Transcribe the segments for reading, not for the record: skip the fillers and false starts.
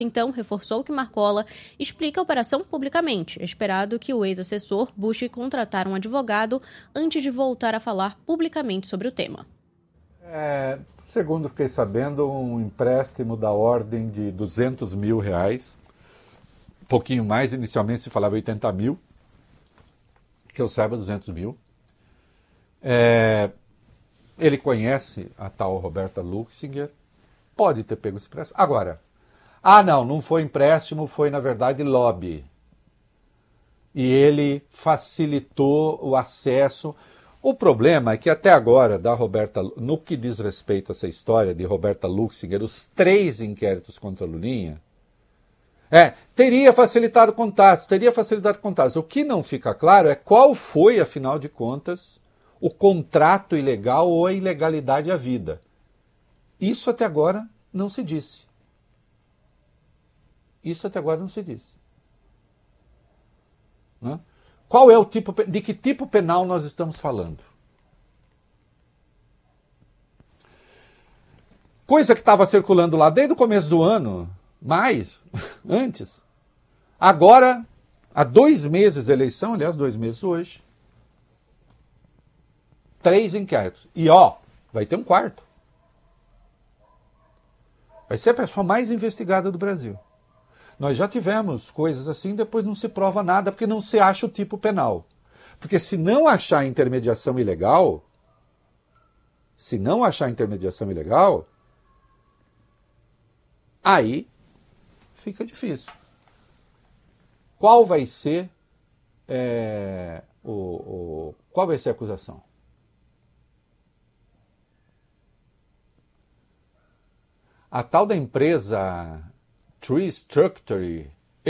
Então, reforçou que Marcola explica a operação publicamente. É esperado que o ex-assessor busque contratar um advogado antes de voltar a falar publicamente sobre o tema. Segundo fiquei sabendo, um empréstimo da ordem de R$200 mil, um pouquinho mais, inicialmente se falava 80 mil, que eu saiba 200 mil. Ele conhece a tal Roberta Luxinger, pode ter pego esse empréstimo. Agora, não foi empréstimo, foi na verdade lobby. E ele facilitou o acesso. O problema é que até agora, no que diz respeito a essa história de Roberta Luxinger, os 3 inquéritos contra Lulinha, teria facilitado contatos. O que não fica claro é qual foi, afinal de contas, o contrato ilegal ou a ilegalidade à vida. Isso até agora não se disse. Né? Qual é o tipo, de que tipo penal nós estamos falando? Coisa que estava circulando lá desde o começo do ano, antes. Agora, há 2 meses da eleição, aliás, 2 meses hoje, 3 inquéritos. E vai ter um 4º. Vai ser a pessoa mais investigada do Brasil. Nós já tivemos coisas assim, depois não se prova nada, porque não se acha o tipo penal. Porque se não achar intermediação ilegal, aí fica difícil. Qual vai ser qual vai ser a acusação? A tal da empresa Tree Structure,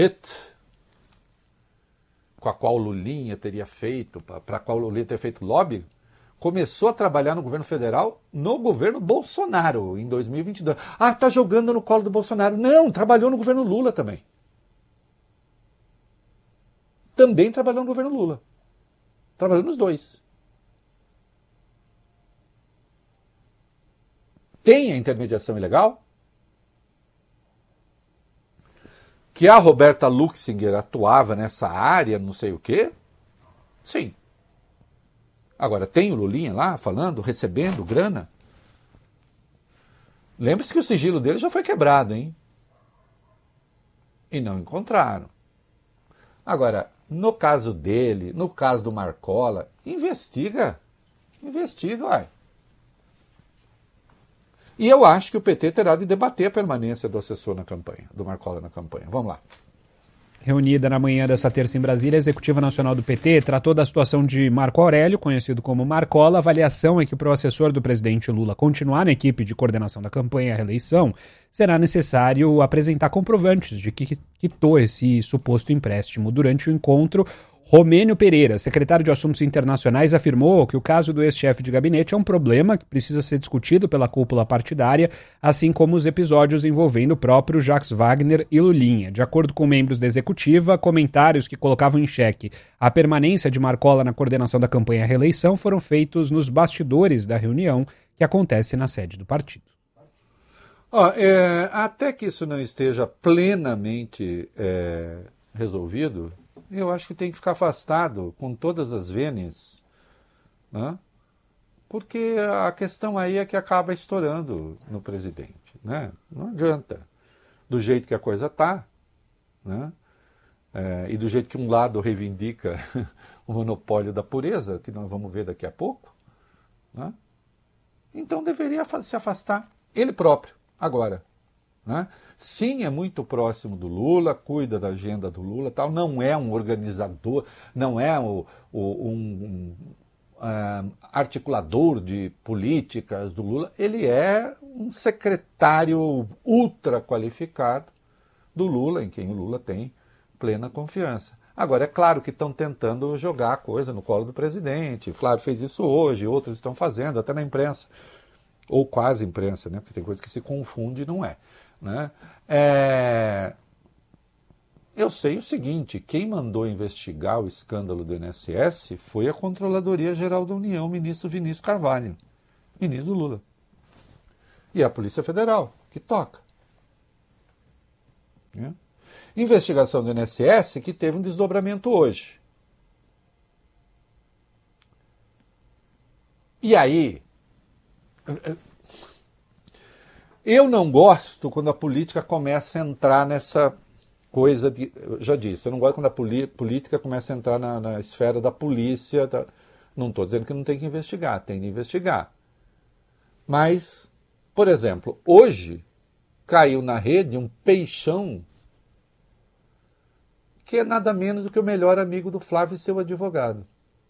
com a qual Lulinha teria feito, para a qual Lulinha teria feito lobby, começou a trabalhar no governo federal, no governo Bolsonaro, em 2022. Está jogando no colo do Bolsonaro. Não, trabalhou no governo Lula também. Também trabalhou no governo Lula. Trabalhou nos 2. Tem a intermediação ilegal? Que a Roberta Luxinger atuava nessa área, não sei o quê? Sim. Agora, tem o Lulinha lá falando, recebendo grana? Lembre-se que o sigilo dele já foi quebrado, hein? E não encontraram. Agora, no caso dele, no caso do Marcola, investiga, uai. E eu acho que o PT terá de debater a permanência do assessor na campanha, do Marcola na campanha. Vamos lá. Reunida na manhã dessa terça em Brasília, a Executiva Nacional do PT tratou da situação de Marco Aurélio, conhecido como Marcola. A avaliação é que para o assessor do presidente Lula continuar na equipe de coordenação da campanha à reeleição, será necessário apresentar comprovantes de que quitou esse suposto empréstimo. Durante o encontro, Romênio Pereira, secretário de Assuntos Internacionais, afirmou que o caso do ex-chefe de gabinete é um problema que precisa ser discutido pela cúpula partidária, assim como os episódios envolvendo o próprio Jacques Wagner e Lulinha. De acordo com membros da executiva, comentários que colocavam em xeque a permanência de Marcola na coordenação da campanha à reeleição foram feitos nos bastidores da reunião que acontece na sede do partido. Até que isso não esteja plenamente resolvido, eu acho que tem que ficar afastado com todas as vênias, né? Porque a questão aí é que acaba estourando no presidente, né? Não adianta. Do jeito que a coisa está, né? E do jeito que um lado reivindica o monopólio da pureza, que nós vamos ver daqui a pouco, né? Então deveria se afastar ele próprio, agora, né? Sim, é muito próximo do Lula, cuida da agenda do Lula, tal, não é um organizador, não é um articulador de políticas do Lula, ele é um secretário ultra qualificado do Lula, em quem o Lula tem plena confiança. Agora, é claro que estão tentando jogar a coisa no colo do presidente, Flávio fez isso hoje, outros estão fazendo, até na imprensa, ou quase imprensa, né? Porque tem coisa que se confunde e não é. Né? Eu sei o seguinte, quem mandou investigar o escândalo do INSS foi a Controladoria Geral da União, o ministro Vinícius Carvalho, ministro do Lula. E a Polícia Federal, que toca. Né? Investigação do INSS que teve um desdobramento hoje. E aí, eu não gosto quando a política começa a entrar nessa coisa de... Eu já disse, eu não gosto quando a política começa a entrar na esfera da polícia. Não estou dizendo que não tem que investigar, tem que investigar. Mas, por exemplo, hoje caiu na rede um peixão que é nada menos do que o melhor amigo do Flávio e seu advogado,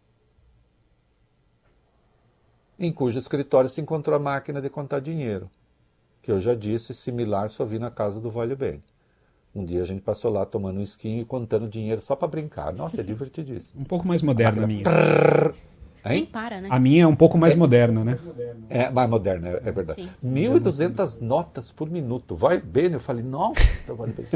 em cujo escritório se encontrou a máquina de contar dinheiro, que eu já disse, similar só vi na casa do Vale Bem. Um dia a gente passou lá tomando um esquinho e contando dinheiro só para brincar. Nossa, é divertidíssimo. Um pouco mais moderna a minha. Nem para, né? A minha é um pouco mais moderna, né? É mais moderna, é verdade. Sim. 1.200 notas por minuto. Vai bem, eu falei, nossa, Vale Bem.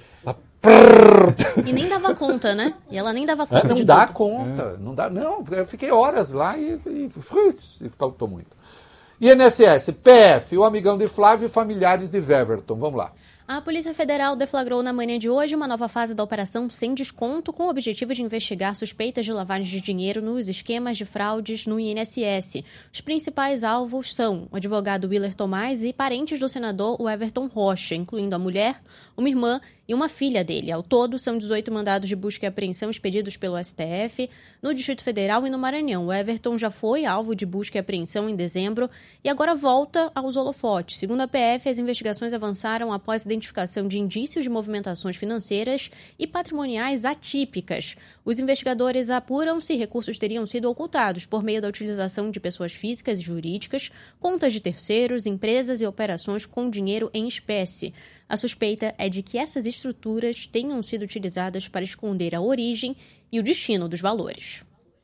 E nem dava conta, né? E ela nem dava conta Não de dá tudo. conta, não dá, não. Eu fiquei horas lá e faltou muito. INSS, PF, o amigão de Flávio e familiares de Weverton. Vamos lá. A Polícia Federal deflagrou na manhã de hoje uma nova fase da Operação Sem Desconto com o objetivo de investigar suspeitas de lavagem de dinheiro nos esquemas de fraudes no INSS. Os principais alvos são o advogado Willer Tomás e parentes do senador Everton Rocha, incluindo a mulher, uma irmã e uma filha dele. Ao todo, são 18 mandados de busca e apreensão expedidos pelo STF no Distrito Federal e no Maranhão. O Everton já foi alvo de busca e apreensão em dezembro e agora volta aos holofotes. Segundo a PF, as investigações avançaram após a identificação de indícios de movimentações financeiras e patrimoniais atípicas. Os investigadores apuram se recursos teriam sido ocultados por meio da utilização de pessoas físicas e jurídicas, contas de terceiros, empresas e operações com dinheiro em espécie. A suspeita é de que essas estruturas tenham sido utilizadas para esconder a origem e o destino dos valores.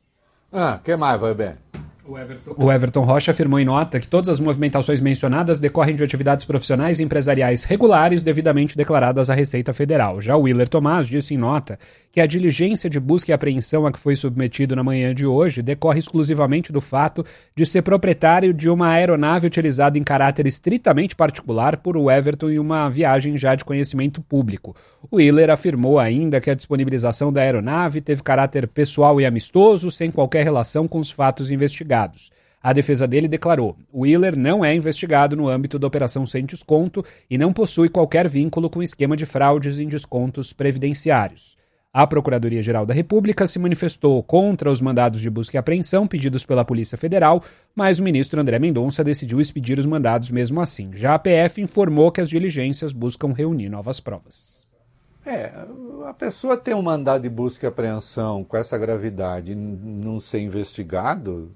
Que mais, vai bem? O Everton Rocha afirmou em nota que todas as movimentações mencionadas decorrem de atividades profissionais e empresariais regulares devidamente declaradas à Receita Federal. Já o Willer Tomás disse em nota que a diligência de busca e apreensão a que foi submetido na manhã de hoje decorre exclusivamente do fato de ser proprietário de uma aeronave utilizada em caráter estritamente particular por o Everton em uma viagem já de conhecimento público. O Willer afirmou ainda que a disponibilização da aeronave teve caráter pessoal e amistoso, sem qualquer relação com os fatos investigados. A defesa dele declarou: o Willer não é investigado no âmbito da Operação Sem Desconto e não possui qualquer vínculo com o esquema de fraudes em descontos previdenciários. A Procuradoria-Geral da República se manifestou contra os mandados de busca e apreensão pedidos pela Polícia Federal, mas o ministro André Mendonça decidiu expedir os mandados mesmo assim. Já a PF informou que as diligências buscam reunir novas provas. A pessoa tem um mandado de busca e apreensão com essa gravidade e não ser investigado,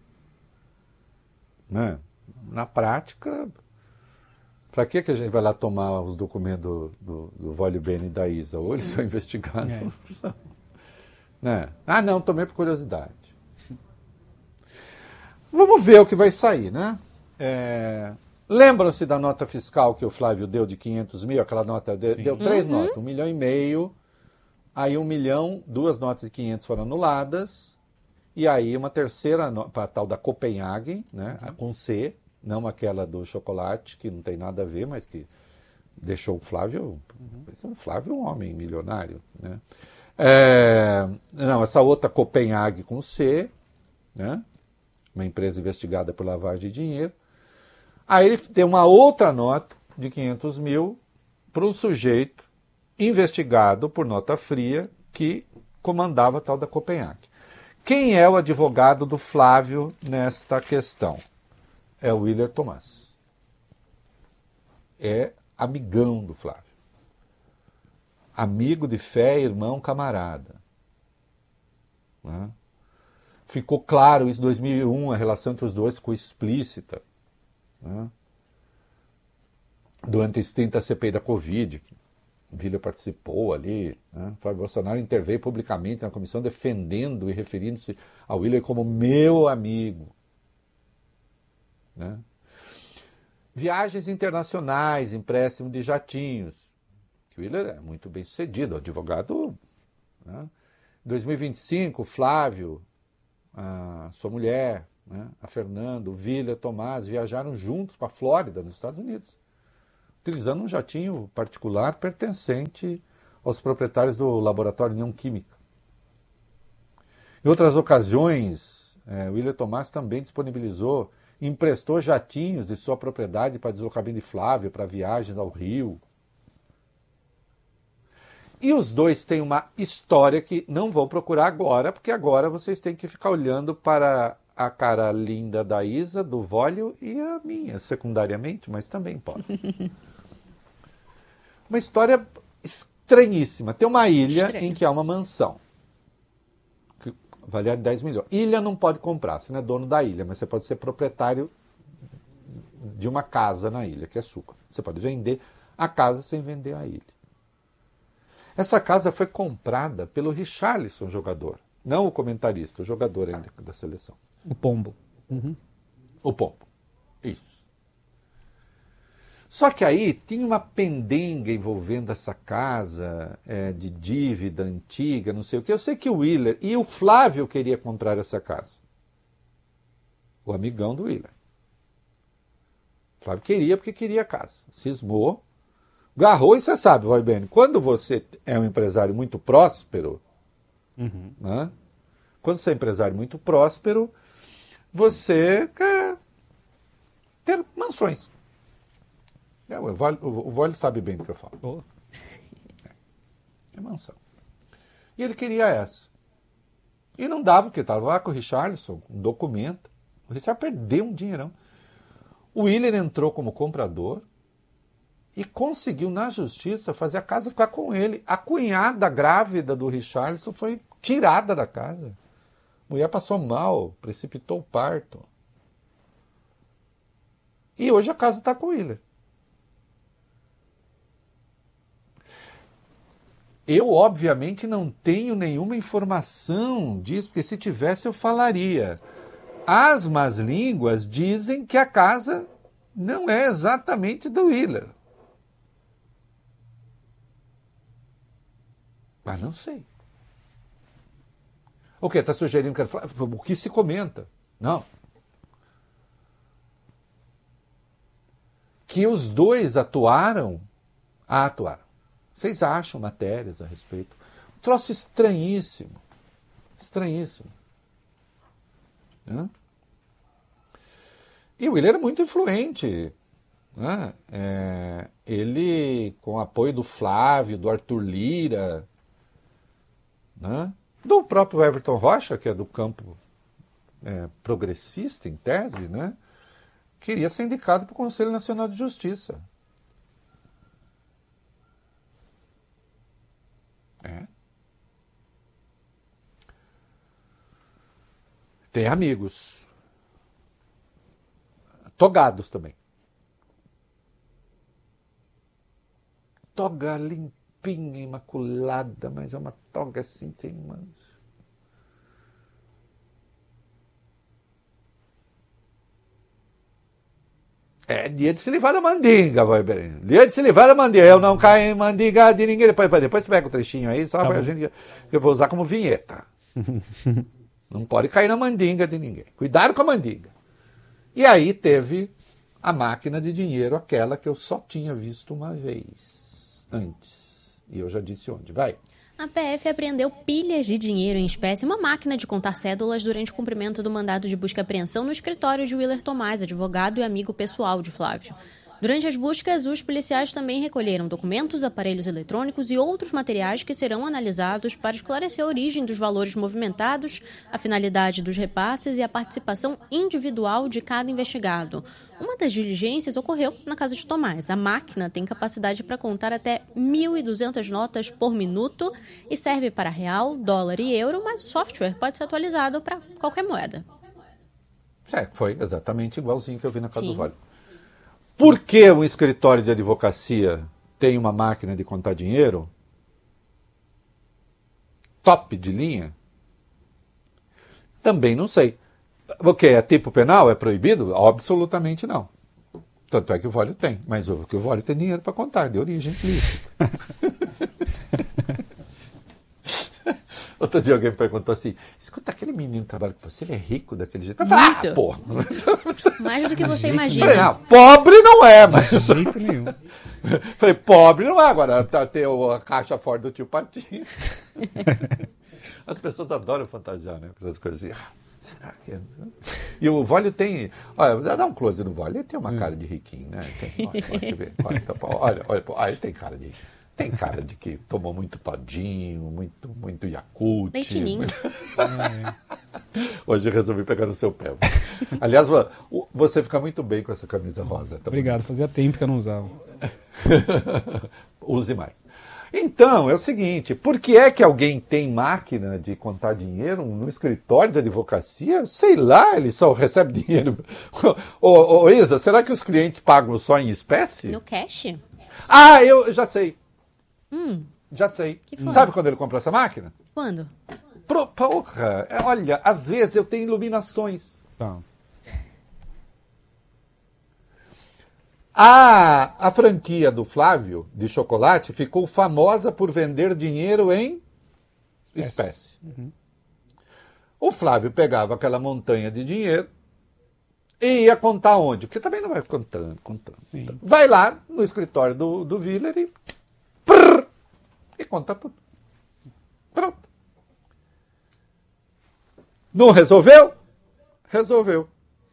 né? Na prática, para que a gente vai lá tomar os documentos do Vale Bene e da Isa? Ou eles são investigados ou não são. Né? Não, tomei por curiosidade. Vamos ver o que vai sair, né? Lembram-se da nota fiscal que o Flávio deu de 500 mil? Aquela nota, deu 3 notas, 1,5 milhão. Aí 1 milhão, 2 notas de 500 foram anuladas. E aí uma terceira, para a tal da Copenhagen, né, com C, não aquela do chocolate, que não tem nada a ver, mas que deixou o Flávio, o Flávio um homem milionário. Né? Não, essa outra Copenhagen com C, né, uma empresa investigada por lavagem de dinheiro. Aí ele deu uma outra nota de 500 mil para um sujeito investigado por nota fria que comandava a tal da Copenhagen. Quem é o advogado do Flávio nesta questão? É o Willer Tomás. É amigão do Flávio. Amigo de fé, irmão, camarada. Né? Ficou claro isso em 2001, a relação entre os dois ficou explícita. Né? Durante a extinta CPI da Covid, o Willer participou ali, né? Flávio Bolsonaro interveio publicamente na comissão defendendo e referindo-se ao Willer como meu amigo. Né? Viagens internacionais, empréstimo de jatinhos. O Willer é muito bem sucedido, advogado. Né? Em 2025, o Flávio, a sua mulher, né? A Fernanda, o Willer, Tomás, viajaram juntos para a Flórida, nos Estados Unidos. utilizando um jatinho particular pertencente aos proprietários do laboratório União Química. Em outras ocasiões, Willer Tomás também disponibilizou e emprestou jatinhos de sua propriedade para deslocamento de Flávio, para viagens ao Rio. E os dois têm uma história que não vou procurar agora, porque agora vocês têm que ficar olhando para a cara linda da Isa, do Vólio, e a minha, secundariamente, mas também pode. Uma história estranhíssima. Tem uma ilha em que há uma mansão, que valia 10 milhões. Ilha não pode comprar, você não é dono da ilha, mas você pode ser proprietário de uma casa na ilha, que é sua. Você pode vender a casa sem vender a ilha. Essa casa foi comprada pelo Richarlison, jogador. Não o comentarista, o jogador ainda da seleção. O Pombo. Uhum. O Pombo. Isso. Só que aí tinha uma pendenga envolvendo essa casa, de dívida antiga, não sei o quê. Eu sei que o Willer e o Flávio queriam comprar essa casa. O amigão do Willer. O Flávio queria porque queria a casa. Cismou. Garrou, e você sabe, vai bem, quando você é um empresário muito próspero, né? Quando você é empresário muito próspero, você quer ter mansões. O Vólio sabe bem do que eu falo. Oh. É mansão. E ele queria essa. E não dava, porque estava lá com o Richarlison, um documento. O Richarlison perdeu um dinheirão. O Willer entrou como comprador e conseguiu, na justiça, fazer a casa ficar com ele. A cunhada grávida do Richarlison foi tirada da casa. A mulher passou mal, precipitou o parto. E hoje a casa está com o Willer. Eu, obviamente, não tenho nenhuma informação disso, porque se tivesse eu falaria. As más línguas dizem que a casa não é exatamente do Willer. Mas não sei. O que? Está sugerindo que o que se comenta? Não. Que os dois atuaram? Atuaram. Vocês acham matérias a respeito? Um troço estranhíssimo. Estranhíssimo. E o Willer era muito influente. Ele, com o apoio do Flávio, do Arthur Lira, do próprio Everton Rocha, que é do campo progressista, em tese, queria ser indicado para o Conselho Nacional de Justiça. Tem amigos. Togados também. Toga limpinha, imaculada, mas é uma toga assim, sem mancha. É dia de se livrar da mandinga, vai bem. Dia de se livrar da mandinga. Eu não caio em mandinga de ninguém. Depois você pega o trechinho aí, só pra gente, que eu vou usar como vinheta. Não pode cair na mandinga de ninguém. Cuidado com a mandinga. E aí teve a máquina de dinheiro, aquela que eu só tinha visto uma vez antes. E eu já disse onde. Vai. A PF apreendeu pilhas de dinheiro em espécie, uma máquina de contar cédulas, durante o cumprimento do mandado de busca e apreensão no escritório de Willer Tomás, advogado e amigo pessoal de Flávio. Durante as buscas, os policiais também recolheram documentos, aparelhos eletrônicos e outros materiais que serão analisados para esclarecer a origem dos valores movimentados, a finalidade dos repasses e a participação individual de cada investigado. Uma das diligências ocorreu na casa de Tomás. A máquina tem capacidade para contar até 1.200 notas por minuto e serve para real, dólar e euro, mas o software pode ser atualizado para qualquer moeda. Foi exatamente igualzinho que eu vi na casa do Vale. Por que um escritório de advocacia tem uma máquina de contar dinheiro? Top de linha? Também não sei. O que? É tipo penal? É proibido? Absolutamente não. Tanto é que o Vólio tem. Mas o Vólio tem dinheiro para contar, de origem lícita. Outro dia alguém perguntou assim, escuta, aquele menino que trabalha com você, ele é rico daquele jeito? Eu falei, falei, pô. Mais do que você Falei, imagina. pobre não é, mas... De jeito nenhum. Falei, pobre não é, agora tem a caixa forte do tio Patinho. As pessoas adoram fantasiar, né? Essas coisas assim, será que é? E o Vólio tem... Olha, dá um close no Vólio, ele tem uma cara de riquinho, né? Olha, ele tem cara de... Tem cara de que tomou muito todinho, muito Yakult. Leitinho. Hoje eu resolvi pegar no seu pé. Aliás, você fica muito bem com essa camisa rosa. Também. Obrigado, fazia tempo que eu não usava. Use mais. Então, é o seguinte, por que é que alguém tem máquina de contar dinheiro no escritório da advocacia? Sei lá, ele só recebe dinheiro. Ô, Isa, será que os clientes pagam só em espécie? No cash? Ah, eu já sei. Já sei. Sabe quando ele comprou essa máquina? Quando? Porra, olha, às vezes eu tenho iluminações. Tá. A franquia do Flávio, de chocolate, ficou famosa por vender dinheiro em espécie. Uhum. O Flávio pegava aquela montanha de dinheiro e ia contar onde? Porque também não vai contando. Sim. Vai lá no escritório do Viller e conta tudo. Pronto. Não resolveu? Resolveu.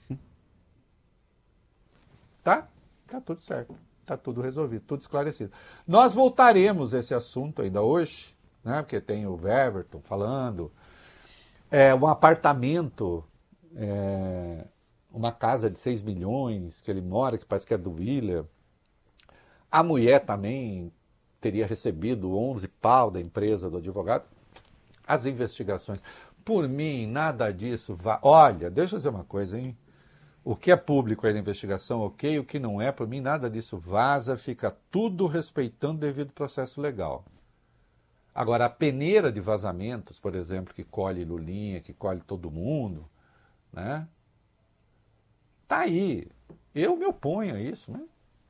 Tá? Tá tudo certo. Tá tudo resolvido, tudo esclarecido. Nós voltaremos a esse assunto ainda hoje, né? Porque tem o Weverton falando. Um apartamento, uma casa de 6 milhões que ele mora, que parece que é do Viller. A mulher também teria recebido 11 pau da empresa do advogado. As investigações. Por mim, nada disso vai... Olha, deixa eu dizer uma coisa, hein? O que é público aí na investigação, ok. O que não é, por mim, nada disso vaza. Fica tudo respeitando o devido processo legal. Agora, a peneira de vazamentos, por exemplo, que colhe Lulinha, que colhe todo mundo, né? Tá aí. Eu me oponho a isso, né?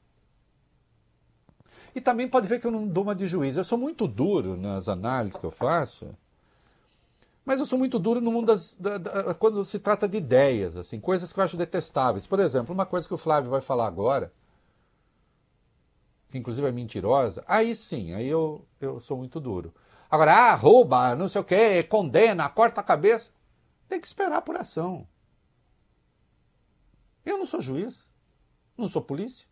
E também pode ver que eu não dou uma de juiz. Eu sou muito duro nas análises que eu faço, mas eu sou muito duro no mundo quando se trata de ideias, assim, coisas que eu acho detestáveis. Por exemplo, uma coisa que o Flávio vai falar agora, que inclusive é mentirosa, aí sim, aí eu sou muito duro. Agora, rouba, não sei o quê, condena, corta a cabeça. Tem que esperar a apuração. Eu não sou juiz, não sou polícia.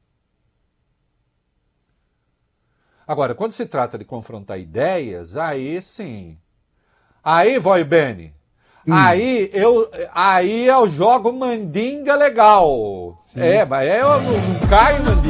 Agora, quando se trata de confrontar ideias, aí sim. Aí, Voi Bene, aí eu jogo mandinga legal. Sim. Mas eu não caio mandinga.